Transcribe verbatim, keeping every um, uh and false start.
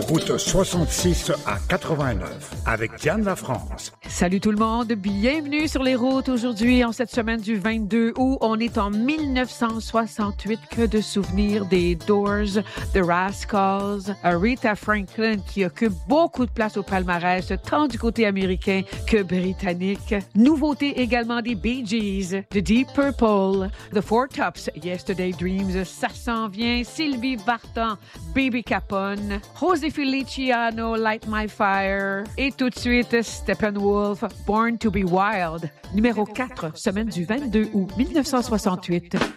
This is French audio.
route soixante-six à quatre-vingt-neuf, avec Diane Lafrance. Salut tout le monde, bienvenue sur les routes aujourd'hui en cette semaine du vingt-deux août. On est en dix-neuf cent soixante-huit, que de souvenirs des Doors, The Rascals, Aretha Franklin qui occupe beaucoup de place au palmarès, tant du côté américain que britannique. Nouveauté également des Bee Gees, The Deep Purple, The Four Tops, Yesterday Dreams, ça s'en vient, Sylvie Vartan, Baby Capone, José Feliciano, Light My Fire, et tout de suite Steppenwolf, Born to be Wild, numéro quatre, semaine du vingt-deux août dix-neuf cent soixante-huit.